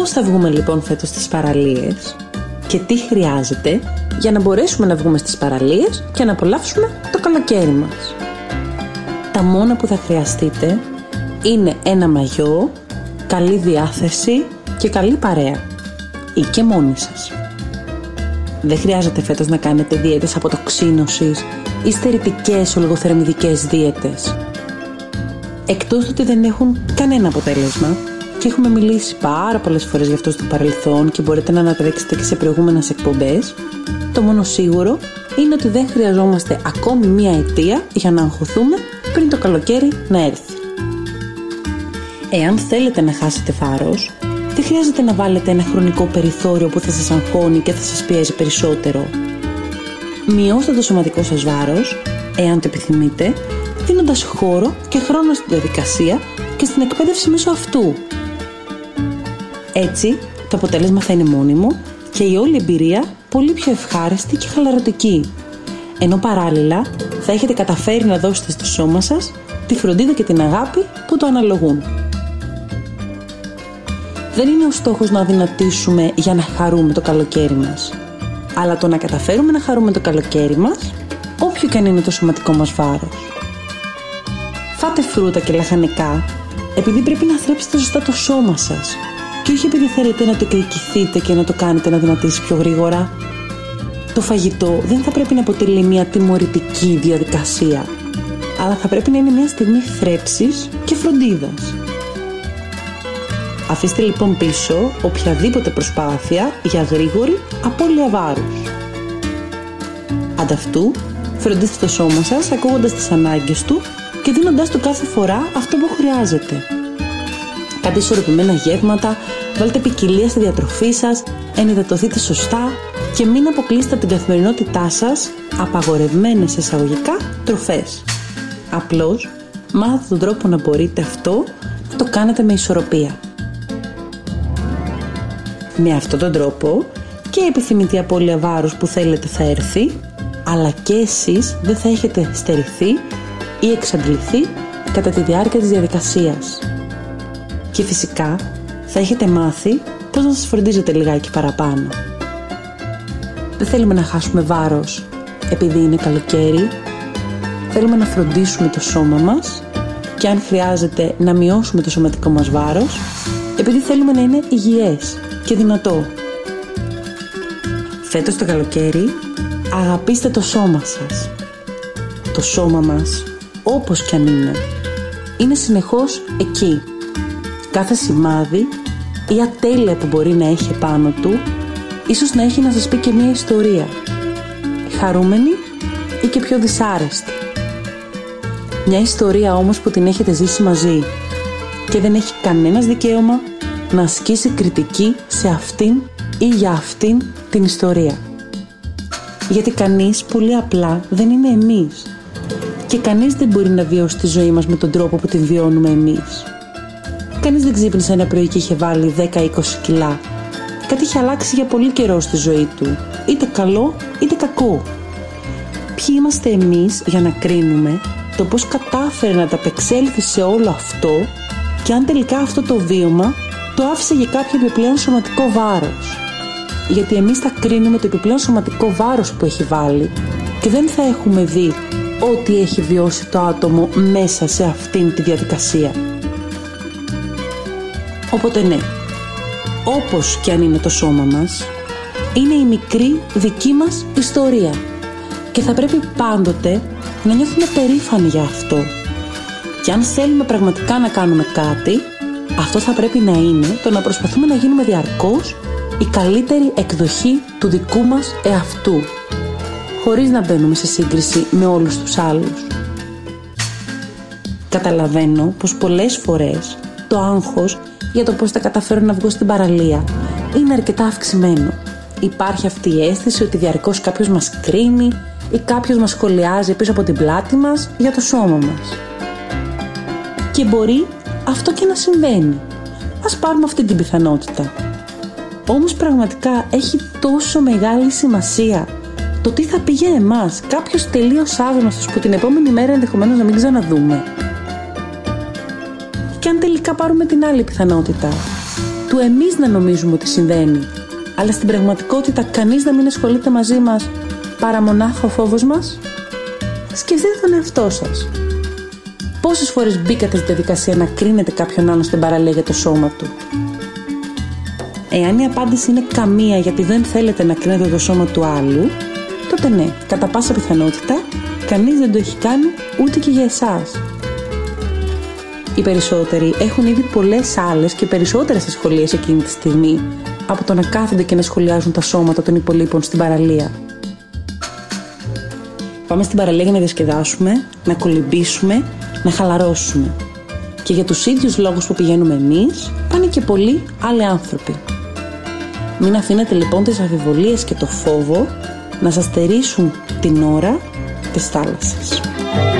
Πώς θα βγούμε λοιπόν φέτος στις παραλίες και τι χρειάζεται για να μπορέσουμε να βγούμε στις παραλίες και να απολαύσουμε το καλοκαίρι μας? Τα μόνα που θα χρειαστείτε είναι ένα μαγιό, καλή διάθεση και καλή παρέα, ή και μόνοι σας. Δεν χρειάζεται φέτος να κάνετε δίαιτες αποτοξίνωσης ή στερητικές ολογοθερμιδικές δίαιτες. Εκτός ότι δεν έχουν κανένα αποτέλεσμα και έχουμε μιλήσει πάρα πολλές φορές γι' αυτό στο παρελθόν και μπορείτε να ανατρέξετε και σε προηγούμενες εκπομπές, το μόνο σίγουρο είναι ότι δεν χρειαζόμαστε ακόμη μία αιτία για να αγχωθούμε πριν το καλοκαίρι να έρθει. Εάν θέλετε να χάσετε βάρος, δεν χρειάζεται να βάλετε ένα χρονικό περιθώριο που θα σας αγχώνει και θα σας πιέζει περισσότερο. Μειώστε το σωματικό σας βάρος, εάν το επιθυμείτε, δίνοντας χώρο και χρόνο στην διαδικασία και στην εκπαίδευση μέσω αυτού. Έτσι, το αποτέλεσμα θα είναι μόνιμο και η όλη εμπειρία πολύ πιο ευχάριστη και χαλαρωτική. Ενώ παράλληλα θα έχετε καταφέρει να δώσετε στο σώμα σας τη φροντίδα και την αγάπη που το αναλογούν. Δεν είναι ο στόχος να αδυνατήσουμε για να χαρούμε το καλοκαίρι μας, αλλά το να καταφέρουμε να χαρούμε το καλοκαίρι μας, όποιο και αν είναι το σωματικό μας βάρος. Φάτε φρούτα και λαχανικά επειδή πρέπει να θρέψετε σωστά το σώμα σας και όχι επειδή θέλετε να το εκδικηθείτε και να το κάνετε να δυνατήσει πιο γρήγορα. Το φαγητό δεν θα πρέπει να αποτελεί μια τιμωρητική διαδικασία, αλλά θα πρέπει να είναι μια στιγμή θρέψης και φροντίδας. Αφήστε λοιπόν πίσω οποιαδήποτε προσπάθεια για γρήγορη απώλεια βάρους. Ανταυτού, φροντίστε το σώμα σας ακούγοντας τις ανάγκες του και δίνοντάς του κάθε φορά αυτό που χρειάζεται. Κάντε ισορροπημένα γεύματα, βάλτε ποικιλία στη διατροφή σας, ενυδατωθείτε σωστά και μην αποκλείσετε από την καθημερινότητά σας απαγορευμένες εισαγωγικά τροφές. Απλώς μάθετε τον τρόπο να μπορείτε αυτό να το κάνετε με ισορροπία. Με αυτόν τον τρόπο και η επιθυμητή απώλεια βάρους που θέλετε θα έρθει, αλλά και εσείς δεν θα έχετε στερηθεί ή εξαντληθεί κατά τη διάρκεια της διαδικασίας. Και φυσικά θα έχετε μάθει πώς να σας φροντίζετε λιγάκι παραπάνω. Δεν θέλουμε να χάσουμε βάρος επειδή είναι καλοκαίρι. Θέλουμε να φροντίσουμε το σώμα μας και αν χρειάζεται να μειώσουμε το σωματικό μας βάρος επειδή θέλουμε να είναι υγιές και δυνατό. Φέτος το καλοκαίρι αγαπήστε το σώμα σας. Το σώμα μας, όπως κι αν είναι συνεχώς εκεί. Κάθε σημάδι ή ατέλεια που μπορεί να έχει πάνω του, ίσως να έχει να σας πει και μια ιστορία. Χαρούμενη ή και πιο δυσάρεστη. Μια ιστορία όμως που την έχετε ζήσει μαζί και δεν έχει κανένας δικαίωμα να ασκήσει κριτική σε αυτήν ή για αυτήν την ιστορία. Γιατί κανείς πολύ απλά δεν είναι εμείς και κανείς δεν μπορεί να βιώσει τη ζωή μας με τον τρόπο που την βιώνουμε εμείς. Κανείς δεν ξύπνησε ένα πρωί και είχε βάλει 10-20 κιλά. Κάτι είχε αλλάξει για πολύ καιρό στη ζωή του, είτε καλό είτε κακό. Ποιοι είμαστε εμείς για να κρίνουμε το πώς κατάφερε να ταπεξέλθει σε όλο αυτό και αν τελικά αυτό το βίωμα το άφησε για κάποιο επιπλέον σωματικό βάρος. Γιατί εμείς θα κρίνουμε το επιπλέον σωματικό βάρος που έχει βάλει και δεν θα έχουμε δει ό,τι έχει βιώσει το άτομο μέσα σε αυτήν τη διαδικασία. Οπότε ναι, όπως και αν είναι το σώμα μας, είναι η μικρή δική μας ιστορία και θα πρέπει πάντοτε να νιώθουμε περήφανοι για αυτό. Και αν θέλουμε πραγματικά να κάνουμε κάτι, αυτό θα πρέπει να είναι το να προσπαθούμε να γίνουμε διαρκώς η καλύτερη εκδοχή του δικού μας εαυτού, χωρίς να μπαίνουμε σε σύγκριση με όλους τους άλλους. Καταλαβαίνω πως πολλές φορές το άγχος για το πώς θα καταφέρω να βγω στην παραλία είναι αρκετά αυξημένο. Υπάρχει αυτή η αίσθηση ότι διαρκώς κάποιος μας κρίνει ή κάποιος μας σχολιάζει πίσω από την πλάτη μας για το σώμα μας. Και μπορεί αυτό και να συμβαίνει. Ας πάρουμε αυτή την πιθανότητα. Όμως πραγματικά έχει τόσο μεγάλη σημασία το τι θα πει για εμάς κάποιος τελείως άγνωστος που την επόμενη μέρα ενδεχομένως να μην ξαναδούμε. Και αν τελικά πάρουμε την άλλη πιθανότητα, του εμείς να νομίζουμε ότι συμβαίνει, αλλά στην πραγματικότητα κανείς να μην ασχολείται μαζί μας παρά μονάχα ο φόβος μας? Σκεφτείτε τον εαυτό σας. Πόσες φορές μπήκατε στη διαδικασία να κρίνετε κάποιον άλλον στην παραλία για το σώμα του? Εάν η απάντηση είναι καμία, γιατί δεν θέλετε να κρίνετε το σώμα του άλλου, τότε ναι, κατά πάσα πιθανότητα κανείς δεν το έχει κάνει ούτε και για εσάς. Οι περισσότεροι έχουν ήδη πολλές άλλες και περισσότερες ασχολίες εκείνη τη στιγμή από το να κάθονται και να σχολιάζουν τα σώματα των υπολείπων στην παραλία. Πάμε στην παραλία για να διασκεδάσουμε, να κολυμπήσουμε, να χαλαρώσουμε. Και για τους ίδιους λόγους που πηγαίνουμε εμείς, πάνε και πολλοί άλλοι άνθρωποι. Μην αφήνετε λοιπόν τις αμφιβολίες και το φόβο να σας στερήσουν την ώρα της θάλασσας.